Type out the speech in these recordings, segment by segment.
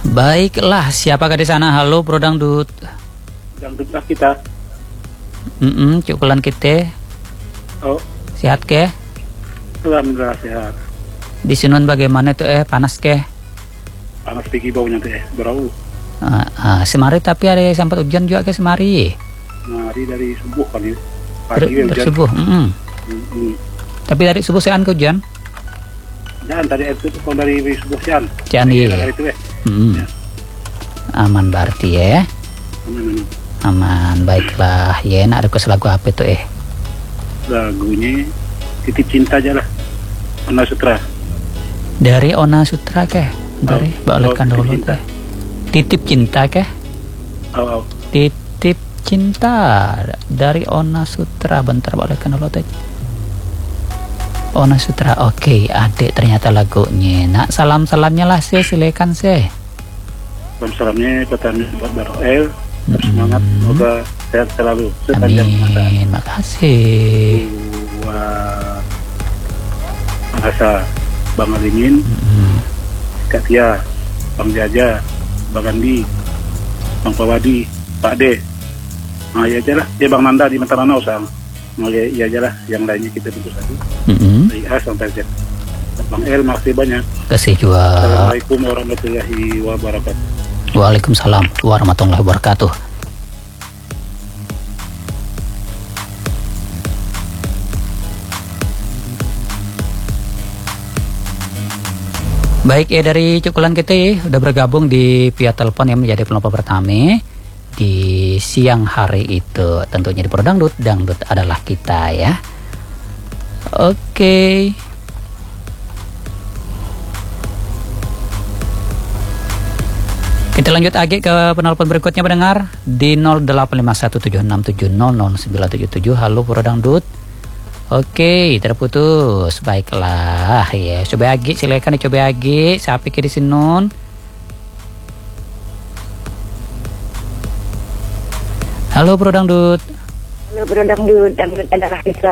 Baiklah, siapakah di sana? Halo, Bro Dangdut. Dangdutlah kita. Cukulan kita. Oh, Sehat ke? alhamdulillah sehat. Di Sinun bagaimana tuh panas ke? Panas tinggi baunya teh, berau. Semari tapi ada sempat hujan juga ke Semari. Hari dari subuh kan ya. Dari subuh. Tapi dari subuh sean ke hujan? Jangan tadi itu kalau dari subuh siang. Jangan iya. Itu ya. Aman berarti ya. Aman, baiklah. Ya enak ada lagu apa tuh Lagunya Titip Cinta aja lah. Ona Sutra. Dari Ona Sutra ke? Dari balikan dulu ke. Titip Cinta ke? Titip Cinta dari Ona Sutra. Bentar balikan dulu teh. Ona Sutra, oke, adik ternyata lagunya. Nak salam-salamnya lah silakan Salamnya katanya buat Barel. Semangat, semoga sehat selalu. Amin, makasih. Bahasa Bang Alingin, Kak Tia, Bang Jaja, Bang Andi, Bang Pawadi, Pak De. Ya aja lah, Bang Nanda di Mataranau sang. Ya aja lah, yang lainnya kita tentu saja. Dari A sampai Z. Bang El, makasih banyak. Kasih juga. Assalamualaikum warahmatullahi wabarakatuh. Waalaikumsalam warahmatullahi wabarakatuh. Baik ya, dari cukulan kita udah bergabung di via telepon yang menjadi pelopor pertama di siang hari itu, tentunya di Pro Dangdut. Dangdut adalah kita ya. Oke. Kita lanjut lagi ke penelpon berikutnya pendengar di 085176700977. Halo Pro Dangdut. Oke, terputus. Baiklah ya. Coba lagi, silakan dicoba lagi. Siapa ke di Sinun? Halo Bro Dangdut. Halo Bro Dangdut, Dangdut adalah kita.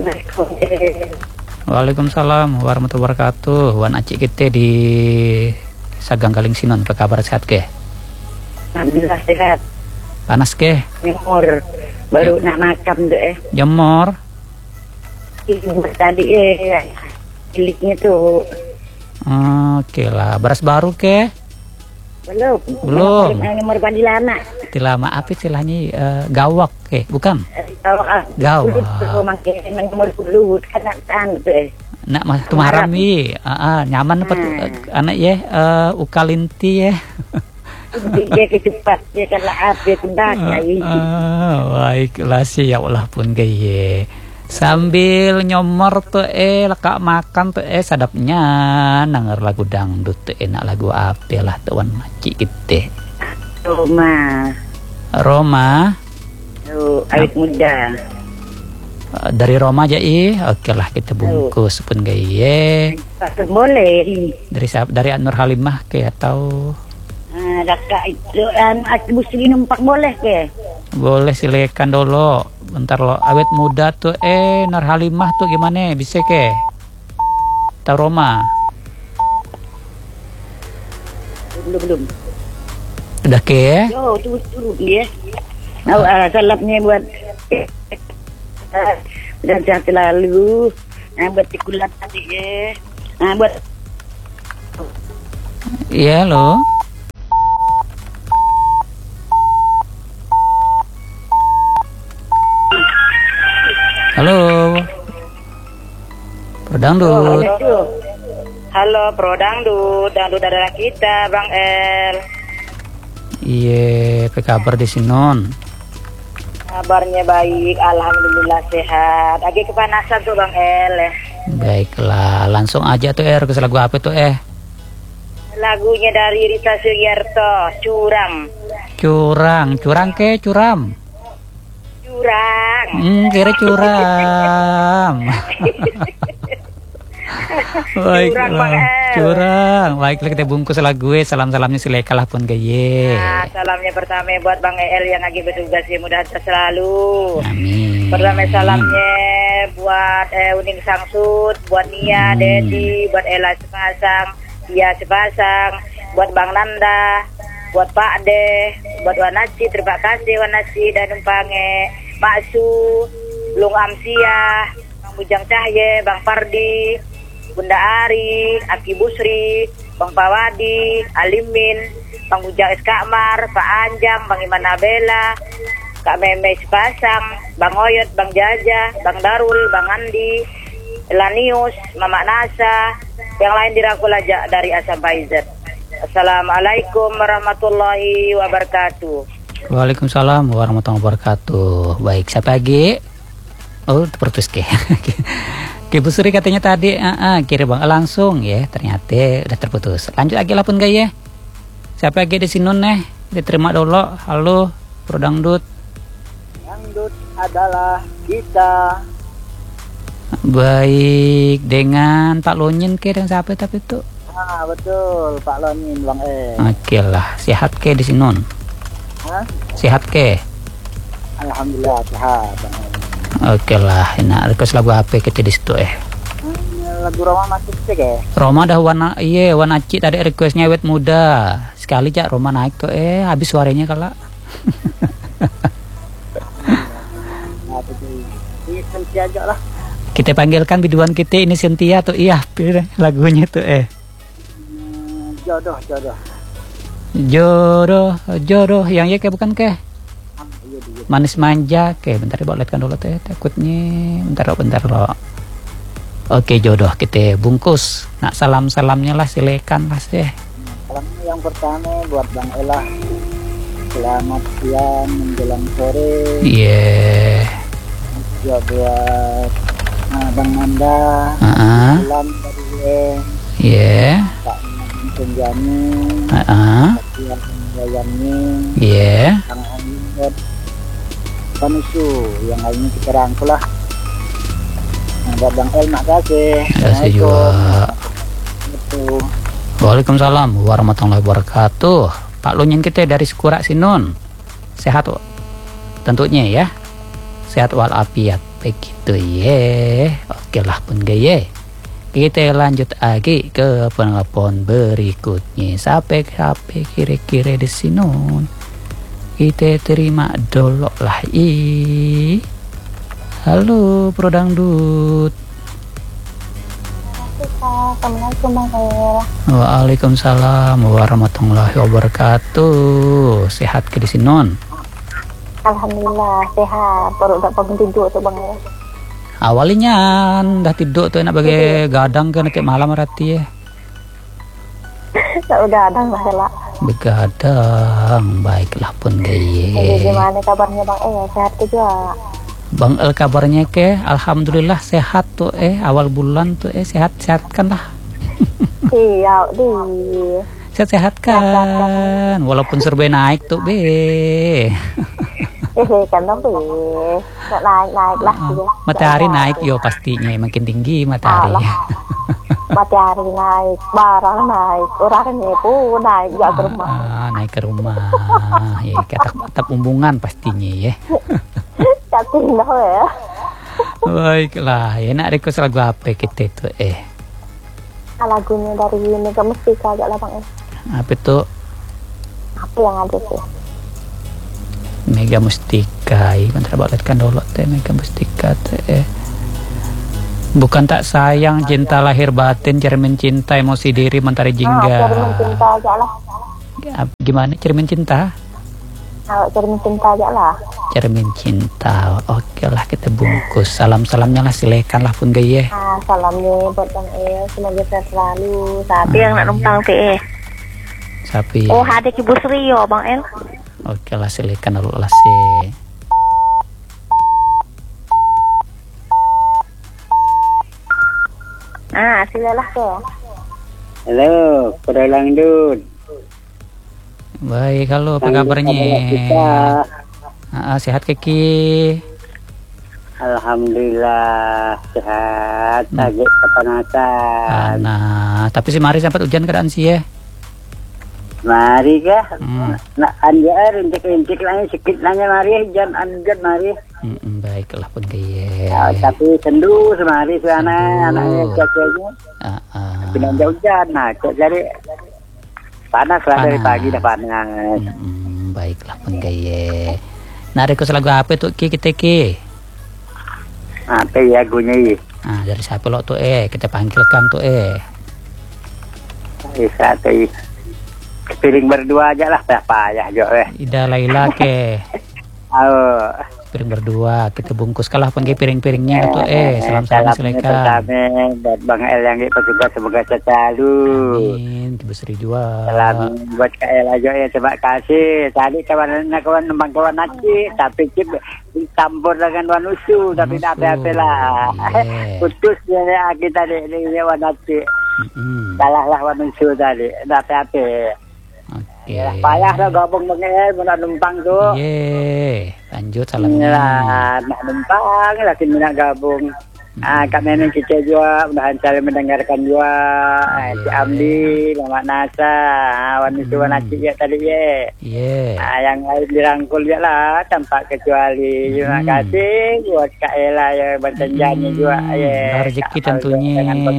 Waalaikumsalam warahmatullahi wabarakatuh. Wan acik kita di Sagang Galing Sinun, apa kabar, sehat ke? Alhamdulillah sehat. Panas ke? Jemur, baru nak makam tu Jemur. Ibu tadi miliknya tu. Oke lah, beras baru ke? Belum. Nomor pandilana. Lama apa istilahnya, gawak ke? Bukan? Gawak. Makin nomor dulu kan tu Nak mas tumaram nyaman dapat anak ya, ukalinti ya. Dia kecepat, dia kan laap, dia kendak. Baiklah siap lah pun gaya. Sambil nyomor tuh lekak makan tuh sadapnya denger lagu dangdut tuh enak. Lagu apa lah tuan macik kita? Roma. Awet muda. Dari Roma aja oke lah kita bungkus pun gaya. Boleh. Dari Nur Halimah ke atau? Kakak itu muslim numpak boleh ke? Boleh, silakan dulu. Bentar lo, awet muda tuh Nur Halimah tuh gimana? Bisa ke? Atau Roma? Belum. Udah ke? Yo, turun dia. Salapnya buat dan sehat selalu. Buat tikulat tadi buat. Iya lo. Halo. Pro Dangdut. Halo Pro Dangdut, Dangdut adalah kita, Bang El. Iya, apa kabar di Sinun? Kabarnya baik, alhamdulillah sehat. Lagi kepanasan tuh Bang El. Baiklah, langsung aja tuh ke lagu apa tuh Lagunya dari Rita Sugiarto, Curang. Curang ke curam? Curang. Kira curam. Baiklah, curang. Baiklah kita bungkus lagu salam-salamnya silakan pun gaye. Salamnya pertama buat Bang El yang lagi bertugas, mudah selalu. Amin. Pertama salamnya buat Uning Sangsut, buat Nia, Dedi, buat Ella sepasang, Dia sepasang, buat Bang Nanda, buat Pak De, buat Wanasi, terima kasih Wanasi dan umpange, Maksu, Lung Amsia, Bang Bujang Cahye, Bang Pardi, Bunda Ari, Aki Busri, Bang Pawadi, Alimin, Bang Bujang Eskakmar, Pak Anjang, Bang Iman Abela, Kak Meme Sepasang, Bang Oyot, Bang Jaja, Bang Darul, Bang Andi, Elanius, Mama Nasa, yang lain dirangkul aja dari A sampai Z. Assalamualaikum warahmatullahi wabarakatuh. Waalaikumsalam warahmatullahi wabarakatuh. Baik, siapa lagi? Oh, terputus ke. Ke Bu Sri katanya tadi, kira Bang langsung ya, ternyata udah terputus. Lanjut lagi lah pun gaya. Siapa lagi di sini nih? Diterima dulu. Halo, Pro Dangdut. Dangdut adalah kita. Baik, dengan Pak Lonyin ke dan siapa tapi itu? Betul, Pak Lonyin, Bang Oke lah, sehat ke di sini non? Sehat ke? Alhamdulillah sehat, Bang Oke lah, enak. Request lagu apa kita di situ Lagu Roma masih cek ya? Roma dah warna Aci tadi requestnya wet muda. Sekali cak Roma naik tuh habis suaranya kala. Ini sensi aja lah. Kita panggilkan biduan kita ini Cynthia tuh lagunya tuh Jodoh. Jodoh yang ya bukan ke? Manis manja ke, bentar lihatkan dulu teh takutnya bentar lo. Oke, jodoh kita bungkus. Nak salamnya lah silakan lah sih. Salam yang pertama buat Bang Elah. Selamat siang menjelang sore. Iya. Juga buat Bang Nanda. Salam dari Iya. Pak Penjani. Kasihan Yayannya. Iya. Kang Amin buat Panusu yang lainnya kita rangkul lah. Buat Bang El makasih. Makasih juga. Waalaikumsalam warahmatullahi wabarakatuh. Pak Lunyin kita dari Sekurak Sinun. Sehat tentunya ya. Sehat walafiat begitu ya. Oke lah pun gaya. Kita lanjut lagi ke penelpon berikutnya. Sampai kira-kira di Sinun. Kita terima dulu lah. Halo Pro Dangdut. Assalamualaikum Bang El. Waalaikumsalam warahmatullahi wabarakatuh. Sehat ke di sini non? Alhamdulillah sehat. Baru dapat tidur tuh Bang El. Awalnya dah tidur tuh enak bagi gadang ke nanti malam rati ya. Tak udah ada Bang El. Begadang, baiklah pun gaya. Gimana kabarnya Bang El? Sehat juga. Bang El kabarnya ke alhamdulillah sehat tuh awal bulan tuh sehat-sehat kan lah. Iya, Sehat-sehat kan walaupun serba naik tuh kan dong naik lah matahari naik yo pastinya makin tinggi matahari. Matahari naik, barang naik, orang pun naik ya ke rumah. Naik ke rumah. Ya kata umbungan pastinya ya. Catin dah ya. Baiklah, enak request lagu apa kita itu Lagunya dari Mega Mustika aja lah Bang El. Apa itu? Apa yang ada sih? Mega Mustika, bentar lihatkan dulu Mega Mustika Bukan tak sayang, cinta lahir batin, cermin cinta, emosi diri, mentari jingga. Cermin cinta aja lah. Gimana cermin cinta? Cermin cinta aja lah. Cermin cinta, oke lah kita bungkus. Salamnya lah silakan lah pun gaya. Salamnya buat Bang El, semoga sehat selalu. Sapi yang nak numpang Sapi. Oh, ada Ibu Sri yo Bang El. Oke lah silakan dulu lah sih. Silalah ke. Halo, Pro Dangdut. Baik, halo, apa kabarnya? Sehat Kiki? Alhamdulillah sehat, agak kepanasan. Nah, tapi si Mari sempat hujan keadaan sih ya? Mari kah? Nak anda rintik lagi sedikit nanya Mari, hujan Mari. Baiklah pun kaya. Tapi sendu semari sana anaknya cuacanya. Pindah hujan, nah jadi panas lah dari Panas. pagi dah panas. Baiklah penggaye. Nah, request lagu apa tuh kita Ki? Apa ya lagunya? Ah, dari siapa lo tuh kita panggilkan tuh Bisa tuh. Piring berdua aja lah, payah jo Ida Laila ke. Oh. Piring berdua kita bungkus kalah penggaye piring-piringnya tuh salam-salam Salamnya silakan. pertama buat Bang El yang petugas semoga selalu. Amin, Ibu Sri dua. Salam buat Kak El aja ya, terima kasih. Tadi kawan nembang kawan nasi, tapi cip campur dengan wanusu, tapi tak apa-apa lah. Yeah. Putus ya kita di wanasi. Salah lah wanusu tadi, tak apa-apa. Oke. Ya, payah dah gabung Bang El, nak numpang tu. Lanjut salamnya. Ya, nak numpang lah sini nak gabung. Kak Neneng kita juga mudahan saya mendengarkan juga. Si Amdi, Mama Nasa, Wanusu Wanati ya tadi ya. Yang lain dirangkul je lah tanpa kecuali. Terima kasih buat Kak Ella ya berjanji juga ya. Rezeki tentunya.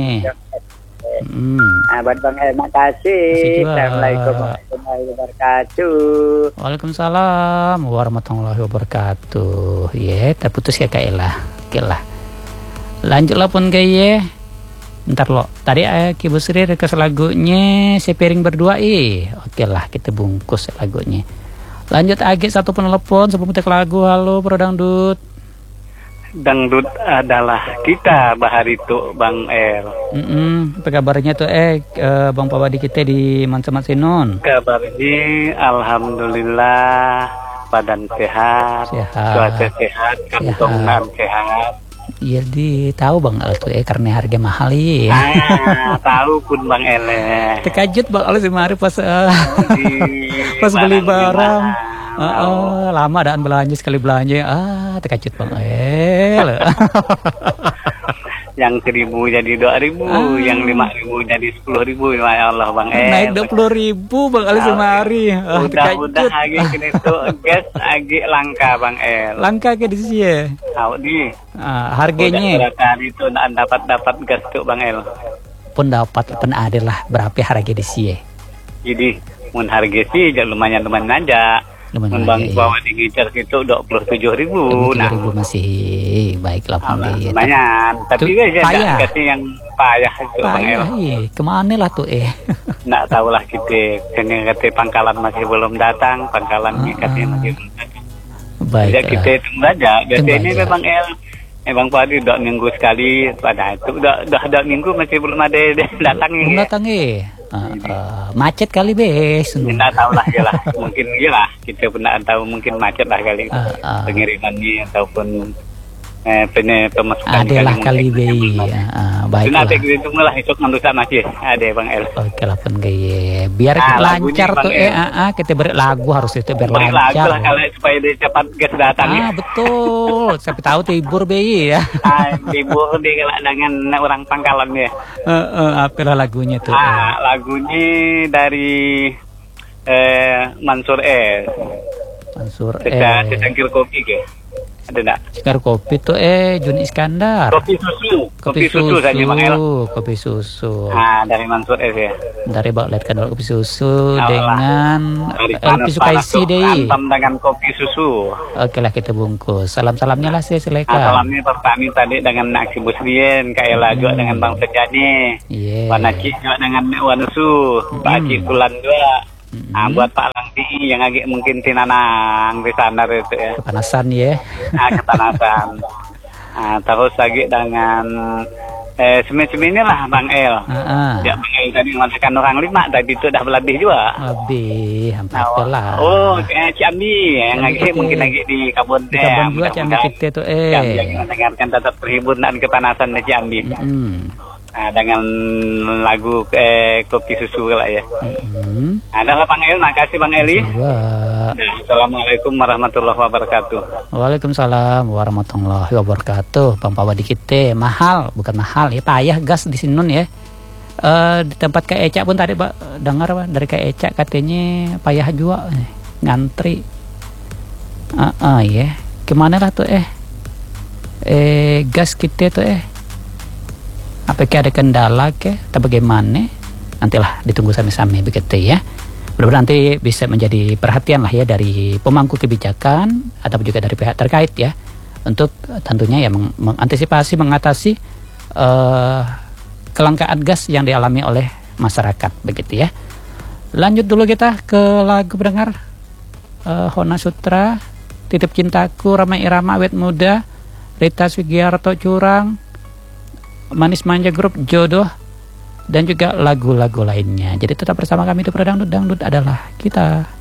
Buat Bang El, terima kasih. Assalamualaikum warahmatullahi wabarakatuh. Waalaikumsalam warahmatullahi wabarakatuh. Terputus ya Kak Ella. Oke lah. Lanjutlah pun gaya. Ntar lo. Tadi Ki Bu Sri request lagunya sepiring berdua Oke lah kita bungkus lagunya. Lanjut Agi satu penelepon sebelum kita ke lagu. Halo Pro Dangdut. Dangdut adalah kita bahar itu Bang El. Apa kabarnya tuh Bang Pawadi kita di Mansemat Sinun? Kabarnya alhamdulillah badan sehat, cuaca sehat, kantongan sehat. Iya tahu Bang El tuh karena harga mahal Tahu pun Bang El. Terkejut Bang El mari pas beli barang. Lama daan belanja sekali belanja. Terkejut Bang El. Yang 1.000 jadi 2.000, yang 5.000 jadi 10.000. Ya Allah Bang El. Naik 20.000 Bang El semari. Udah lagi kini tuh gas agi langka Bang El. Langka ke di sini. Tahu di. Harganya. Udah itu dapat gas tuh Bang El. Pun ada lah berapa harga di sini. Jadi mun harga sih lumayan aja. Bang bawa di gitar itu 27.000. 27.000 masih baiklah pembelian. Lumayan, tapi payah. Yang payah itu Bang El. Kemana lah tuh Nggak tahu lah kita. Kayaknya kata pangkalan masih belum datang, pangkalannya katanya masih belum datang. Baik. Jadi kita tunggu aja. Biasanya ini Bang El. Bang Padi udah minggu sekali, pada itu udah minggu masih belum ada datangnya. Belum datang macet kali Tidak tahu lah ya lah, mungkin ya lah kita pernah tahu mungkin macet lah kali pengirimannya ataupun pemasukan adalah kali baiklah. Nanti kita tunggu lah esok nanti masih ada Bang El. Oke lah pun gaya biar lancar tuh kita beri lagu harus itu biar lancar. Lagu lah kalau supaya dia cepat gas datang. Betul. Siapa tahu tibur ya. Tibur dia kalau dengan orang pangkalan ya. Apalah lagunya tuh? Lagunya dari Mansur S. Mansur S. Secangkir kopi ke? Ada enggak? Cangkir kopi tuh Juni Iskandar. Kopi susu saja Bang El. Kopi susu. Dari Mansur S ya. Dari Bang lihat kan kopi susu dengan Elvi Sukaisi deh. Antam dengan kopi susu. Oke lah kita bungkus. Salam-salamnya lah saya silakan. Salamnya pertama tadi dengan Aksi Busrien, Kak Ella juga dengan Bang Sejani. Wanaci juga dengan Wanusu, Pak Aci Kulan juga. Buat Pak Langti yang agak mungkin tinanang di sana itu ya. Kepanasan ya. Kepanasan. Terus lagi dengan semi-semi lah Bang El. Ya Bang El tadi mengatakan orang 5, tapi itu udah lebih juga. Lebih, hampir lah. Ciambi yang agak mungkin lagi di Kabun. Di Kabun juga Ciambi kita tuh Ciambi yang mendengarkan tetap terhibur dan kepanasan di Ciambi. Dengan lagu kopi susu lah ya. Adalah Bang El, makasih Bang Eli. Assalamualaikum warahmatullahi wabarakatuh. Waalaikumsalam warahmatullahi wabarakatuh. Bang Pawadi kita mahal, bukan mahal ya, payah gas di Sinun ya. Di tempat Kak Eca pun tadi dengar dari Kak Eca katanya payah juga ngantri. Ya. Gimana lah tuh gas kita tuh apakah ada kendala atau bagaimana? Nantilah ditunggu sama-sama begitu ya. Mudah-mudahan nanti bisa menjadi perhatian lah ya dari pemangku kebijakan atau juga dari pihak terkait ya, untuk tentunya ya mengantisipasi, mengatasi kelangkaan gas yang dialami oleh masyarakat begitu ya. Lanjut dulu kita ke lagu pendengar. Hona Sutra, Titip Cintaku, Ramai Irama, Awet Muda, Rita Sugiarto Curang, Manis Manja Grup, Jodoh, dan juga lagu-lagu lainnya. Jadi tetap bersama kami di Dangdut adalah kita.